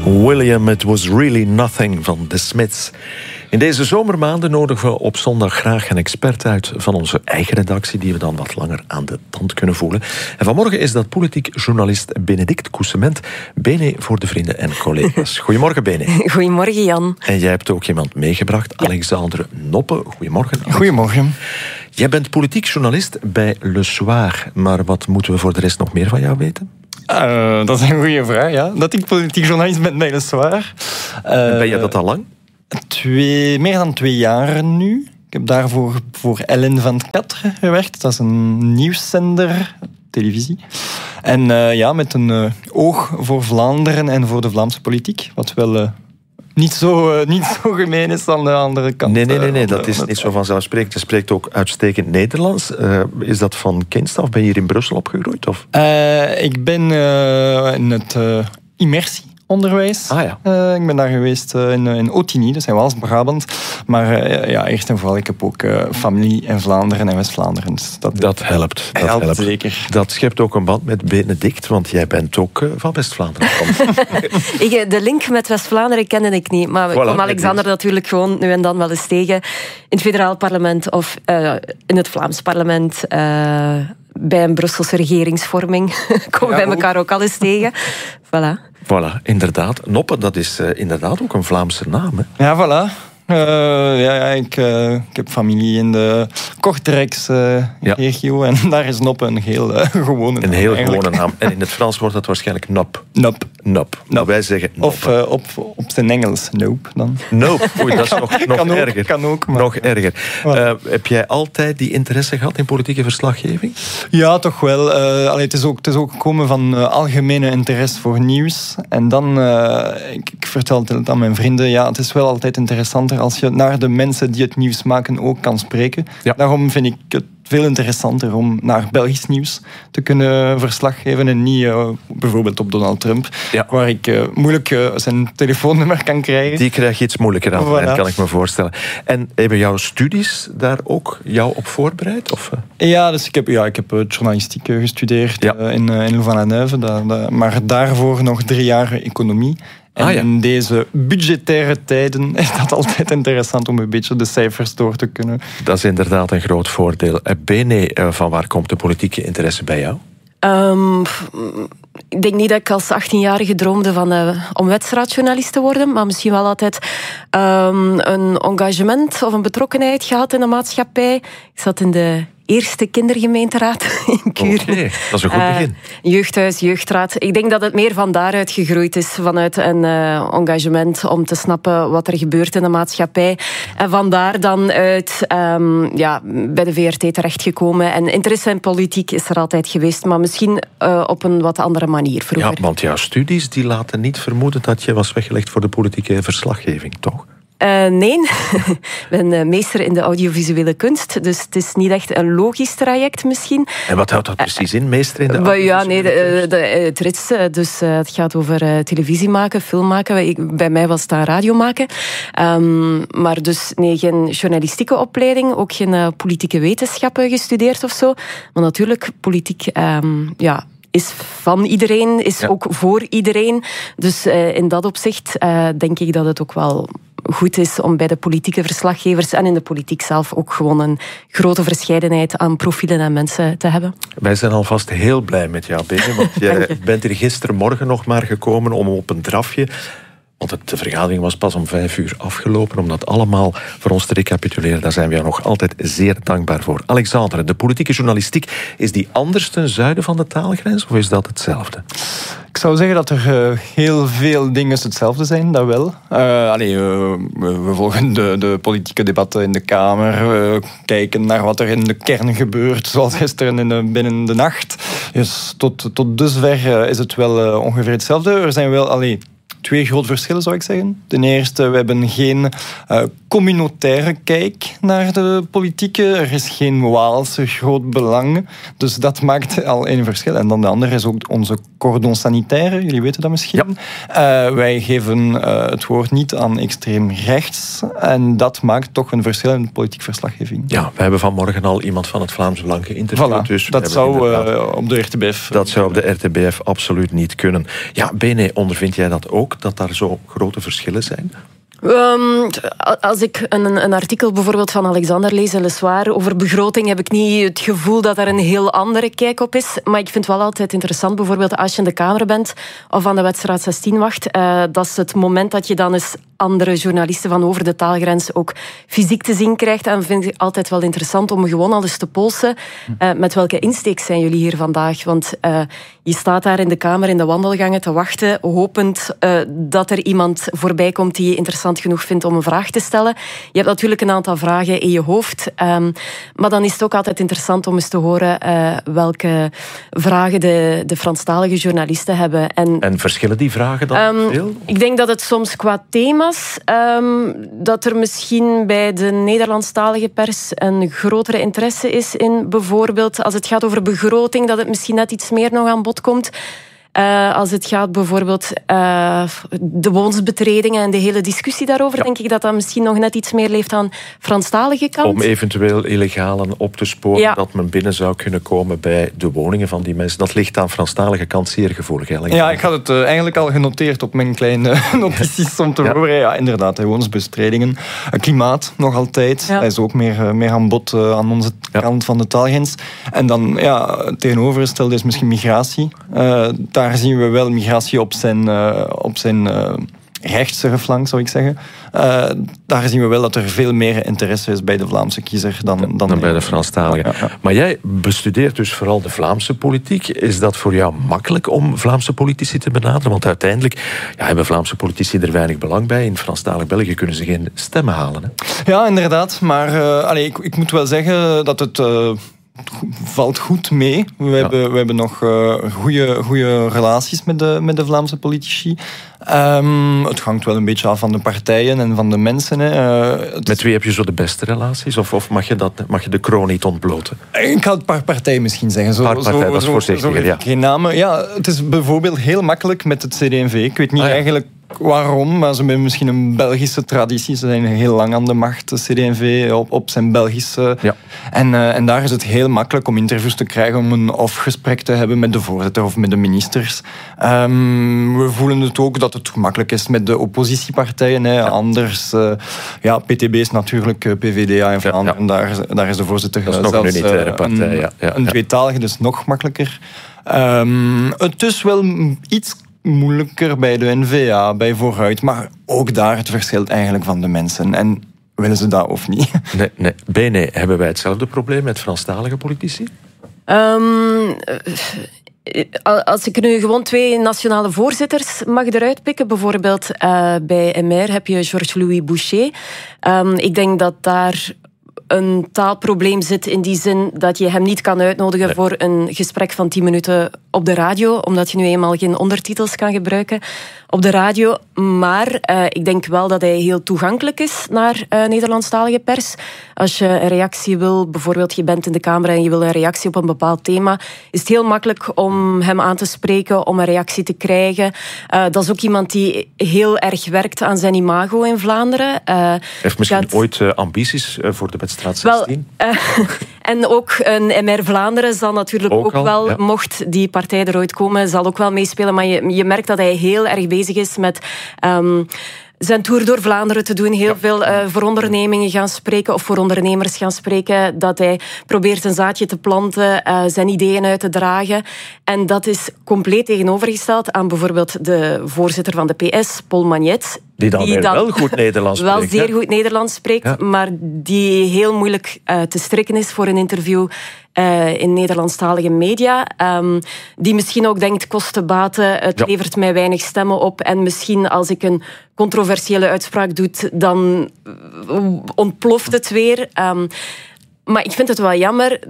William, It Was Really Nothing van The Smiths. In deze zomermaanden nodigen we op zondag graag een expert uit van onze eigen redactie, die we dan wat langer aan de tand kunnen voelen. En vanmorgen is dat politiek journalist Benedict Coussement. Bene voor de vrienden en collega's. Goedemorgen, Bene. Goedemorgen, Jan. En jij hebt ook iemand meegebracht, ja. Alexandre Noppe. Goedemorgen. Goedemorgen. Jij bent politiek journalist bij Le Soir, maar wat moeten we voor de rest nog meer van jou weten? Dat is een goede vraag, ja. Dat ik politiek journalist ben bij Le Soir. Ben je dat al lang? Meer dan 2 jaar nu. Ik heb daarvoor voor Ellen van Catre gewerkt. Dat is een nieuwszender, televisie. En met een oog voor Vlaanderen en voor de Vlaamse politiek. Wat wel niet zo gemeen is aan de andere kant. Nee, dat is niet zo vanzelfsprekend. Je spreekt ook uitstekend Nederlands. Is dat van kinds af? Ben je hier in Brussel opgegroeid? Of? Ik ben in het immersieonderwijs. Ah, ja. Ik ben daar geweest in Otigny, dat is in Waals-Brabant. Maar eerst en vooral, ik heb ook familie in Vlaanderen en West-Vlaanderen. Dus dat helpt. Dat helpt. Zeker. Dat schept ook een band met Benedict, want jij bent ook van West-Vlaanderen. De link met West-Vlaanderen kende ik niet. Maar ik kom Alexander natuurlijk gewoon nu en dan wel eens tegen. In het federaal parlement of in het Vlaams parlement. Bij een Brusselse regeringsvorming komen wij elkaar ook al eens tegen. Voilà, inderdaad. Noppe, dat is inderdaad ook een Vlaamse naam, hè? Ja, voilà. Ik heb familie in de Kortrijkse regio en daar is Noppe een heel gewone naam. Een heel gewone naam. En in het Frans wordt dat waarschijnlijk Nop. Nop. Wij zeggen Noppe. Of op zijn Engels Nope dan. Nope. Oei, dat is nog erger. Kan ook. Maar... Nog erger. Heb jij altijd die interesse gehad in politieke verslaggeving? Ja, toch wel. Het is ook gekomen van algemene interesse voor nieuws. En dan, ik vertel het aan mijn vrienden, het is wel altijd interessanter als je naar de mensen die het nieuws maken ook kan spreken. Ja. Daarom vind ik het veel interessanter om naar Belgisch nieuws te kunnen verslag geven en niet bijvoorbeeld op Donald Trump, waar ik moeilijk zijn telefoonnummer kan krijgen. Die krijg je iets moeilijker aan, voilà. Kan ik me voorstellen. En hebben jouw studies daar ook jou op voorbereid? Of? Ja, dus ik heb journalistiek gestudeerd in Louvain-la-Neuve, maar daarvoor nog 3 jaar economie. En in deze budgettaire tijden is dat altijd interessant om een beetje de cijfers door te kunnen. Dat is inderdaad een groot voordeel. Bene, van waar komt de politieke interesse bij jou? Ik denk niet dat ik als 18-jarige droomde om wedstrijdjournalist te worden, maar misschien wel altijd een engagement of een betrokkenheid gehad in de maatschappij. Ik zat in de eerste kindergemeenteraad in Kuren. Okay, dat is een goed begin. Jeugdhuis, jeugdraad. Ik denk dat het meer van daaruit gegroeid is, vanuit een engagement om te snappen wat er gebeurt in de maatschappij. En vandaar dan uit bij de VRT terechtgekomen. En interesse in politiek is er altijd geweest, maar misschien op een wat andere manier vroeger. Ja, want jouw studies die laten niet vermoeden dat je was weggelegd voor de politieke verslaggeving, toch? Nee, ik ben meester in de audiovisuele kunst, dus het is niet echt een logisch traject misschien. En wat houdt dat precies in, meester in de audiovisuele kunst? Het rits, dus het gaat over televisie maken, film maken. Bij mij was het aan radio maken. Maar dus geen journalistieke opleiding, ook geen politieke wetenschappen gestudeerd of zo. Maar natuurlijk, politiek... is van iedereen, is ook voor iedereen. Dus in dat opzicht denk ik dat het ook wel goed is om bij de politieke verslaggevers en in de politiek zelf ook gewoon een grote verscheidenheid aan profielen en mensen te hebben. Wij zijn alvast heel blij met jou, Bene, want jij bent hier gistermorgen nog maar gekomen om op een drafje... Want de vergadering was pas om 5 uur afgelopen. Om dat allemaal voor ons te recapituleren, daar zijn we jou nog altijd zeer dankbaar voor. Alexandre, de politieke journalistiek, is die anders ten zuiden van de taalgrens of is dat hetzelfde? Ik zou zeggen dat er heel veel dingen hetzelfde zijn, dat wel. We volgen de politieke debatten in de Kamer, kijken naar wat er in de kern gebeurt, zoals gisteren binnen de nacht. Dus tot dusver is het wel ongeveer hetzelfde. Er zijn wel... 2 grote verschillen, zou ik zeggen. Ten eerste, we hebben geen communautaire kijk naar de politiek. Er is geen Waalse groot belang. Dus dat maakt al een verschil. En dan de andere is ook onze cordon sanitaire. Jullie weten dat misschien. Ja. Wij geven het woord niet aan extreem rechts. En dat maakt toch een verschil in de politieke verslaggeving. Ja, we hebben vanmorgen al iemand van het Vlaams Belang geïnterviewd. Voilà, dus dat zou op de RTBF... Dat zou op de RTBF absoluut niet kunnen. Ja, Bene, ondervind jij dat ook? ook dat daar zo grote verschillen zijn? Als ik een artikel bijvoorbeeld van Alexander lees in Le Soir over begroting, heb ik niet het gevoel dat er een heel andere kijk op is. Maar ik vind het wel altijd interessant, bijvoorbeeld als je in de Kamer bent of aan de Wetstraat 16 wacht, dat is het moment dat je dan eens andere journalisten van over de taalgrens ook fysiek te zien krijgt. En vind ik altijd wel interessant om gewoon al eens te polsen met welke insteek zijn jullie hier vandaag. Want je staat daar in de Kamer in de wandelgangen te wachten, hopend dat er iemand voorbij komt die je interessant genoeg vindt om een vraag te stellen. Je hebt natuurlijk een aantal vragen in je hoofd, maar dan is het ook altijd interessant om eens te horen welke vragen de Franstalige journalisten hebben. En verschillen die vragen dan veel? Ik denk dat het soms qua thema's, dat er misschien bij de Nederlandstalige pers een grotere interesse is in bijvoorbeeld, als het gaat over begroting, dat het misschien net iets meer nog aan bod komt. Als het gaat bijvoorbeeld de woonsbetredingen en de hele discussie daarover, denk ik dat dat misschien nog net iets meer leeft aan Franstalige kant. Om eventueel illegalen op te sporen, dat men binnen zou kunnen komen bij de woningen van die mensen. Dat ligt aan Franstalige kant zeer gevoelig. Eigenlijk. Ja, ik had het eigenlijk al genoteerd op mijn kleine notities om te horen. Ja, inderdaad, woonsbestedingen. Klimaat nog altijd. Dat is ook meer aan bod aan onze kant van de taalgrens. En dan, het tegenovergestelde is misschien migratie. Daar zien we wel migratie op zijn rechtse flank, zou ik zeggen. Daar zien we wel dat er veel meer interesse is bij de Vlaamse kiezer dan bij de Franstaligen. Ja. Maar jij bestudeert dus vooral de Vlaamse politiek. Is dat voor jou makkelijk om Vlaamse politici te benaderen? Want uiteindelijk hebben Vlaamse politici er weinig belang bij. In Franstalig België kunnen ze geen stemmen halen. Hè? Ja, inderdaad. Maar ik moet wel zeggen dat het valt goed mee. We hebben nog goede relaties met de Vlaamse politici. Het hangt wel een beetje af van de partijen en van de mensen. Met wie heb je zo de beste relaties? Of mag je de kroon niet ontbloten? Ik ga het paar partijen misschien zeggen. Dat is voorzichtiger, ja. Geen namen. Ja, het is bijvoorbeeld heel makkelijk met het CD&V. Ik weet niet eigenlijk waarom, maar ze hebben misschien een Belgische traditie. Ze zijn heel lang aan de macht, de CD&V, op zijn Belgische. Ja. En daar is het heel makkelijk om interviews te krijgen, om een off-gesprek te hebben met de voorzitter of met de ministers. We voelen het ook dat het gemakkelijk is met de oppositiepartijen. Ja. Anders, PTB is natuurlijk PVDA in Vlaanderen. Daar is de voorzitter dat is nog zelfs een unitaire partij. Een tweetalige, dus nog makkelijker. Het is wel iets moeilijker bij de N-VA, bij Vooruit. Maar ook daar, het verschilt eigenlijk van de mensen. En willen ze dat of niet? Nee. BNE, hebben wij hetzelfde probleem met Franstalige politici? Als ik nu gewoon 2 nationale voorzitters mag eruit pikken, bijvoorbeeld bij MR heb je Georges-Louis Boucher. Ik denk dat daar een taalprobleem zit in die zin dat je hem niet kan uitnodigen voor een gesprek van 10 minuten op de radio, omdat je nu eenmaal geen ondertitels kan gebruiken op de radio. Maar ik denk wel dat hij heel toegankelijk is naar Nederlandstalige pers. Als je een reactie wil, bijvoorbeeld je bent in de Kamer en je wil een reactie op een bepaald thema, is het heel makkelijk om hem aan te spreken, om een reactie te krijgen. Dat is ook iemand die heel erg werkt aan zijn imago in Vlaanderen. Heeft misschien ooit ambities voor de Wetstraat 16? En ook een MR Vlaanderen zal natuurlijk ook wel, mocht die partij er ooit komen, zal ook wel meespelen. Maar je merkt dat hij heel erg bezig is met zijn tour door Vlaanderen te doen. Heel veel voor ondernemingen gaan spreken of voor ondernemers gaan spreken. Dat hij probeert een zaadje te planten, zijn ideeën uit te dragen. En dat is compleet tegenovergesteld aan bijvoorbeeld de voorzitter van de PS, Paul Magnet. Die dan wel goed Nederlands spreekt. Wel zeer goed Nederlands spreekt, maar die heel moeilijk te strikken is voor een interview in Nederlandstalige media. Die misschien ook denkt, kosten-baten, het levert mij weinig stemmen op. En misschien als ik een controversiële uitspraak doe, dan ontploft het weer. Maar ik vind het wel jammer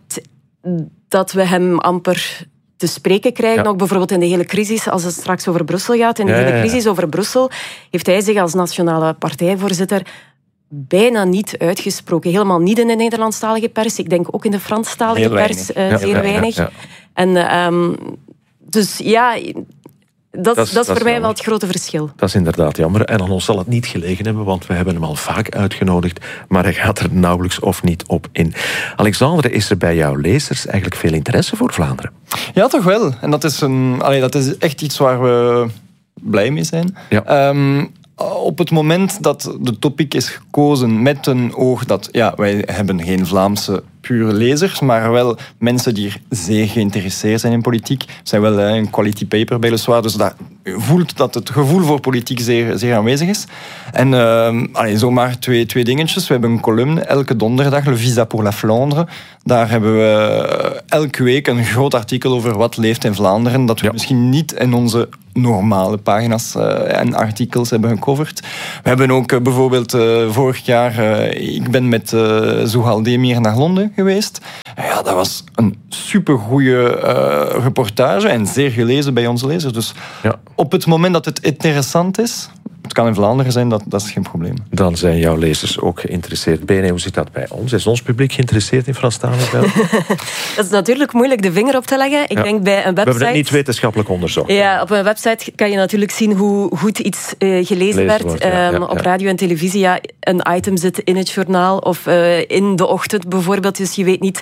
dat we hem amper te spreken krijgen. Ook bijvoorbeeld in de hele crisis, als het straks over Brussel gaat. In de hele crisis over Brussel heeft hij zich als nationale partijvoorzitter bijna niet uitgesproken. Helemaal niet in de Nederlandstalige pers. Ik denk ook in de Franstalige pers zeer weinig. Ja. En dus dat is voor mij wel het grote verschil. Dat is inderdaad jammer. En aan ons zal het niet gelegen hebben, want we hebben hem al vaak uitgenodigd, maar hij gaat er nauwelijks of niet op in. Alexandre, is er bij jouw lezers eigenlijk veel interesse voor Vlaanderen? Ja, toch wel. En dat is echt iets waar we blij mee zijn. Ja. Op het moment dat de topic is gekozen met een oog dat... Ja, wij hebben geen Vlaamse pure lezers, maar wel mensen die zeer geïnteresseerd zijn in politiek. Er zijn wel een quality paper bij Le Soir, dus daar voelt dat het gevoel voor politiek zeer aanwezig is. En zomaar twee dingetjes. We hebben een columne elke donderdag, Le Visa pour la Flandre. Daar hebben we elke week een groot artikel over wat leeft in Vlaanderen, dat we misschien niet in onze normale pagina's en artikels hebben gecoverd. We hebben ook bijvoorbeeld vorig jaar... ik ben met Zuhal Demir naar Londen geweest. Ja, dat was een supergoeie reportage en zeer gelezen bij onze lezers. Dus op het moment dat het interessant is... Het kan in Vlaanderen zijn, dat is geen probleem. Dan zijn jouw lezers ook geïnteresseerd. Bene, hoe zit dat bij ons? Is ons publiek geïnteresseerd in Franstalig België? Dat is natuurlijk moeilijk de vinger op te leggen. Ik denk bij een website... We hebben het niet wetenschappelijk onderzocht. Ja, op een website kan je natuurlijk zien hoe goed iets gelezen werd. Wordt, op radio en televisie, een item zit in het journaal of in de ochtend bijvoorbeeld. Dus je weet niet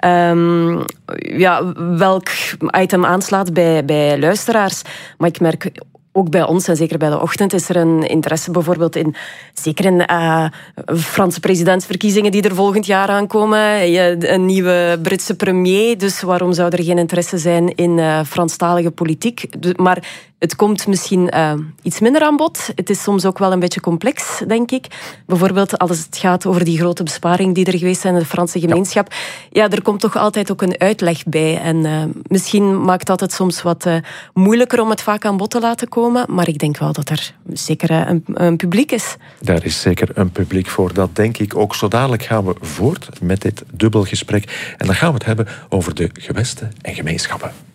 welk item aanslaat bij luisteraars. Maar ik merk... Ook bij ons, en zeker bij de ochtend, is er een interesse bijvoorbeeld in... Zeker in Franse presidentsverkiezingen die er volgend jaar aankomen. Een nieuwe Britse premier. Dus waarom zou er geen interesse zijn in Franstalige politiek? Maar het komt misschien iets minder aan bod. Het is soms ook wel een beetje complex, denk ik. Bijvoorbeeld als het gaat over die grote besparingen die er geweest zijn in de Franse gemeenschap. Ja, er komt toch altijd ook een uitleg bij. En misschien maakt dat het soms wat moeilijker om het vaak aan bod te laten komen. Maar ik denk wel dat er zeker een publiek is. Daar is zeker een publiek voor. Dat denk ik ook. Zo dadelijk gaan we voort met dit dubbelgesprek. En dan gaan we het hebben over de gewesten en gemeenschappen.